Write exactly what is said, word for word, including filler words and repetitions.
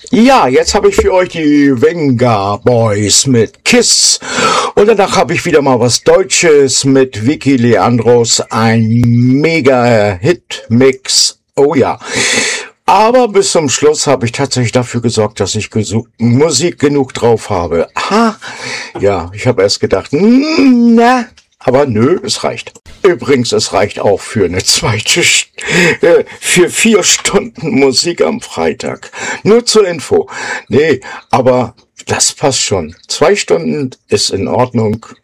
Ja, jetzt habe ich für euch die Venga Boys mit Kiss. Und danach habe ich wieder mal was Deutsches mit Vicky Leandros. Ein mega Hit-Mix. Oh ja. Aber bis zum Schluss habe ich tatsächlich dafür gesorgt, dass ich gesu- Musik genug drauf habe. Aha. Ja, ich habe erst gedacht, mm, na, aber nö, es reicht. Übrigens, es reicht auch für eine zweite, St- äh, für vier Stunden Musik am Freitag. Nur zur Info. Nee, aber das passt schon. Zwei Stunden ist in Ordnung.